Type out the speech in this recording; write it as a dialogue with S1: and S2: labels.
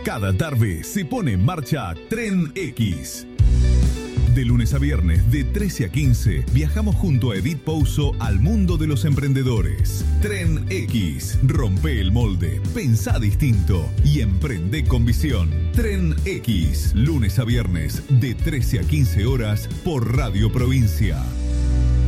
S1: Cada tarde se pone en marcha Tren X. De lunes a viernes, de 13 a 15, viajamos junto a Edith Pouso al mundo de los emprendedores. Tren X. Rompe el molde, pensá distinto y emprende con visión. Tren X. Lunes a viernes, de 13 a 15 horas, por Radio Provincia.